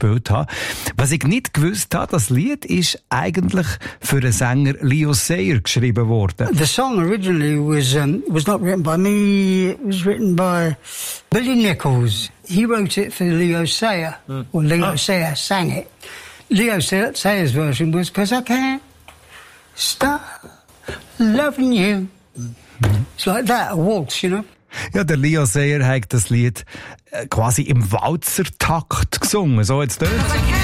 gespielt habe. Was ich nicht gewusst habe, das Lied ist eigentlich für den Sänger Leo Sayer geschrieben worden. The song originally was not written by me. It was written by Billy Nichols. He wrote it for Leo Sayer. Or Leo Sayer sang it. Leo Sayer's version was "'Cause I Can't Stop Loving You." It's like that, a waltz, you know. Ja, der Leo Sayer hat das Lied quasi im Walzertakt gesungen. So jetzt dort.